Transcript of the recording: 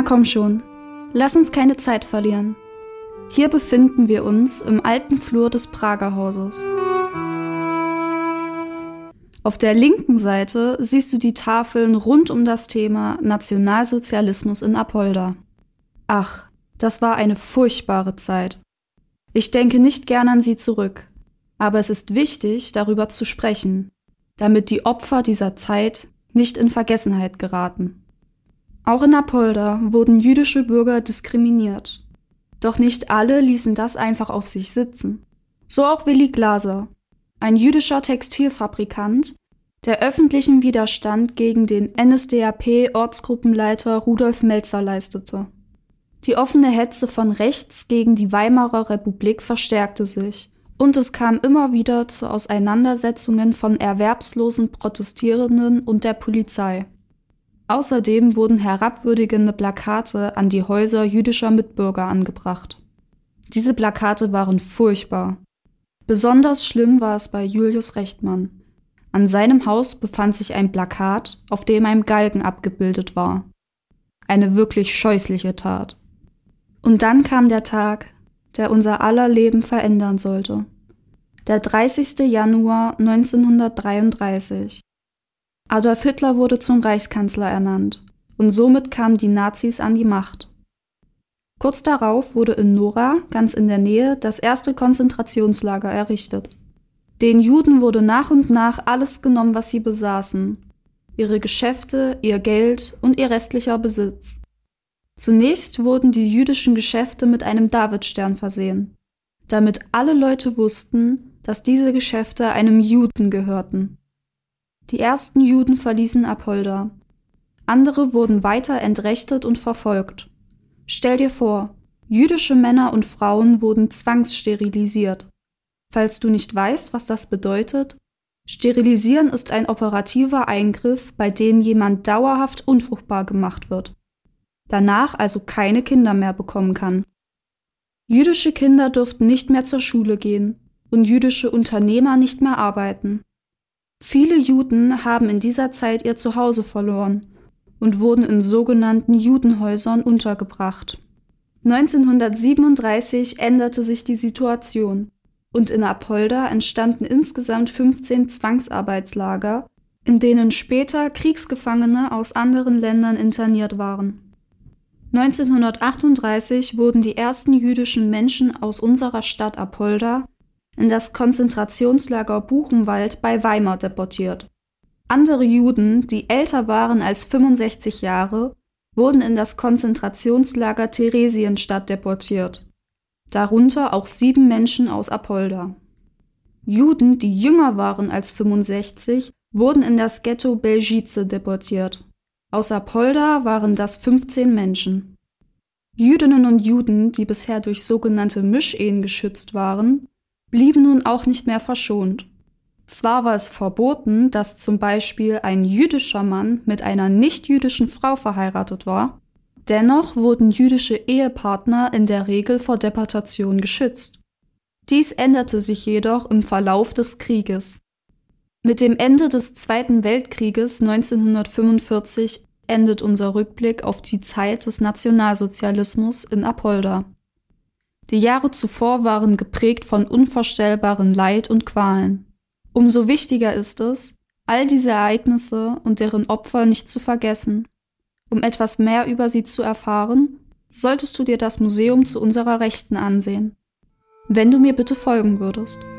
Na komm schon, lass uns keine Zeit verlieren. Hier befinden wir uns im alten Flur des Prager Hauses. Auf der linken Seite siehst du die Tafeln rund um das Thema Nationalsozialismus in Apolda. Ach, das war eine furchtbare Zeit. Ich denke nicht gern an sie zurück, aber es ist wichtig, darüber zu sprechen, damit die Opfer dieser Zeit nicht in Vergessenheit geraten. Auch in Apolda wurden jüdische Bürger diskriminiert. Doch nicht alle ließen das einfach auf sich sitzen. So auch Willi Glaser, ein jüdischer Textilfabrikant, der öffentlichen Widerstand gegen den NSDAP-Ortsgruppenleiter Rudolf Melzer leistete. Die offene Hetze von rechts gegen die Weimarer Republik verstärkte sich und es kam immer wieder zu Auseinandersetzungen von erwerbslosen Protestierenden und der Polizei. Außerdem wurden herabwürdigende Plakate an die Häuser jüdischer Mitbürger angebracht. Diese Plakate waren furchtbar. Besonders schlimm war es bei Julius Rechtmann. An seinem Haus befand sich ein Plakat, auf dem ein Galgen abgebildet war. Eine wirklich scheußliche Tat. Und dann kam der Tag, der unser aller Leben verändern sollte. Der 30. Januar 1933. Adolf Hitler wurde zum Reichskanzler ernannt und somit kamen die Nazis an die Macht. Kurz darauf wurde in Nora, ganz in der Nähe, das erste Konzentrationslager errichtet. Den Juden wurde nach und nach alles genommen, was sie besaßen. Ihre Geschäfte, ihr Geld und ihr restlicher Besitz. Zunächst wurden die jüdischen Geschäfte mit einem Davidstern versehen, damit alle Leute wussten, dass diese Geschäfte einem Juden gehörten. Die ersten Juden verließen Apolda. Andere wurden weiter entrechtet und verfolgt. Stell dir vor, jüdische Männer und Frauen wurden zwangssterilisiert. Falls du nicht weißt, was das bedeutet, Sterilisieren ist ein operativer Eingriff, bei dem jemand dauerhaft unfruchtbar gemacht wird. Danach also keine Kinder mehr bekommen kann. Jüdische Kinder durften nicht mehr zur Schule gehen und jüdische Unternehmer nicht mehr arbeiten. Viele Juden haben in dieser Zeit ihr Zuhause verloren und wurden in sogenannten Judenhäusern untergebracht. 1937 änderte sich die Situation und in Apolda entstanden insgesamt 15 Zwangsarbeitslager, in denen später Kriegsgefangene aus anderen Ländern interniert waren. 1938 wurden die ersten jüdischen Menschen aus unserer Stadt Apolda in das Konzentrationslager Buchenwald bei Weimar deportiert. Andere Juden, die älter waren als 65 Jahre, wurden in das Konzentrationslager Theresienstadt deportiert. Darunter auch 7 Menschen aus Apolda. Juden, die jünger waren als 65, wurden in das Ghetto Belgice deportiert. Aus Apolda waren das 15 Menschen. Jüdinnen und Juden, die bisher durch sogenannte Mischehen geschützt waren, blieben nun auch nicht mehr verschont. Zwar war es verboten, dass zum Beispiel ein jüdischer Mann mit einer nicht-jüdischen Frau verheiratet war, dennoch wurden jüdische Ehepartner in der Regel vor Deportation geschützt. Dies änderte sich jedoch im Verlauf des Krieges. Mit dem Ende des Zweiten Weltkrieges 1945 endet unser Rückblick auf die Zeit des Nationalsozialismus in Apolda. Die Jahre zuvor waren geprägt von unvorstellbaren Leid und Qualen. Umso wichtiger ist es, all diese Ereignisse und deren Opfer nicht zu vergessen. Um etwas mehr über sie zu erfahren, solltest du dir das Museum zu unserer Rechten ansehen. Wenn du mir bitte folgen würdest.